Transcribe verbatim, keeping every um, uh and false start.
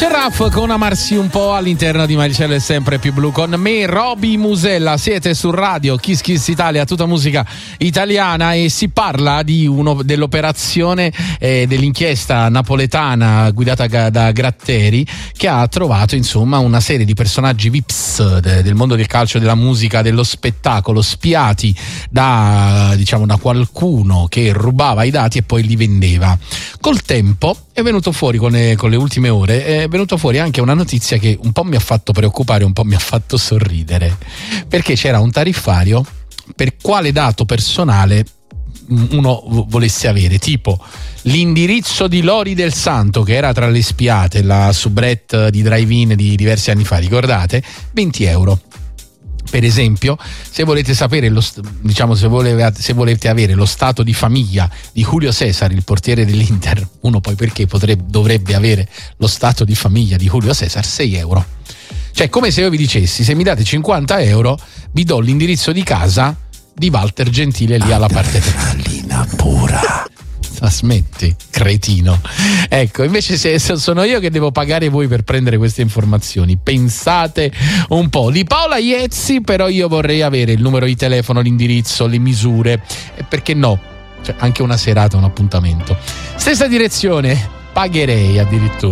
Cerraf con Amarsi un po' all'interno di Marcello è sempre più blu con me, Roby Musella. Siete su radio Kiss Kiss Italia, tutta musica italiana, e si parla di uno dell'operazione eh, dell'inchiesta napoletana guidata da Gratteri, che ha trovato insomma una serie di personaggi V I Ps de, del mondo del calcio, della musica, dello spettacolo, spiati da diciamo da qualcuno che rubava i dati e poi li vendeva. Col tempo è venuto fuori con le, con le ultime ore è venuto fuori anche una notizia che un po' mi ha fatto preoccupare, un po' mi ha fatto sorridere, perché c'era un tariffario per quale dato personale uno volesse avere, tipo l'indirizzo di Lori del Santo, che era tra le spiate, la soubrette di drive-in di diversi anni fa, ricordate? venti euro. Per esempio, se volete sapere lo, diciamo se volete, se volete avere lo stato di famiglia di Julio Cesar, il portiere dell'Inter, uno poi perché potrebbe, dovrebbe avere lo stato di famiglia di Julio Cesar, sei euro. Cioè, come se io vi dicessi, se mi date cinquanta euro vi do l'indirizzo di casa di Walter Gentile lì alla parte adrenalina pura. Smetti, cretino. Ecco, invece se sono io che devo pagare voi per prendere queste informazioni, pensate un po'. Di Paola Iezzi però io vorrei avere il numero di telefono, l'indirizzo, le misure, e perché no, cioè anche una serata, un appuntamento. Stessa direzione, pagherei addirittura.